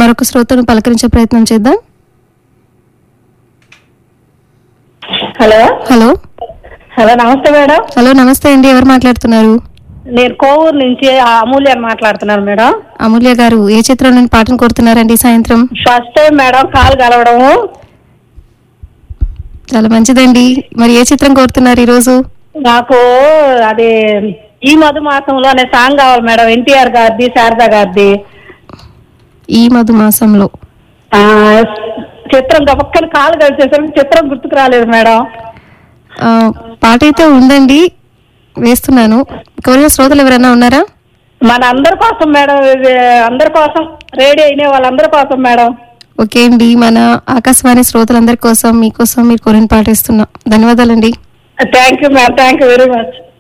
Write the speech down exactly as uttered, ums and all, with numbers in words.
మరొక శ్రోతను పలకరించే ప్రయత్నం చేద్దాం. హలో హలో హలో నమస్తే మేడం. హలో నమస్తే అండి, ఎవరు మాట్లాడుతున్నారు? నేను కోవూరు నుంచి అమూల్య మాట్లాడుతున్నాను మేడం. అమూల్య గారు, ఏ చిత్రం నుండి పాటను కోరుతున్నారండి సాయంత్రం? First time madam call కలవడము. చాలా మంచిదండి. మరి ఏ చిత్రం కోరుతున్నారు ఈరోజు? నాకు అది ఈ మధుమాసంలో అనే సాంగ్ కావాలి మేడం, ఎన్టీఆర్ గారిది, శారదా గారిది. ఈ మధుమాసంలో చిత్రం పక్కన కాలు కలిసేసరికి చిత్రం గుర్తుకు రాలేదు మేడం. పాట అయితే ఉందండి, వేస్తున్నాను. కోరిన శ్రోతలు ఎవరైనా ఉన్నారా? మన అందరి కోసం మేడం, అందరి కోసం, రేడియో అయిన వాళ్ళందరి కోసం మేడం. ఓకే అండి, మన ఆకాశవాణి శ్రోతలందరి కోసం, మీకోసం మీరు కోరిన పాట ఇస్తున్నాం. ధన్యవాదాలండి. Thank you madam, thank you very much.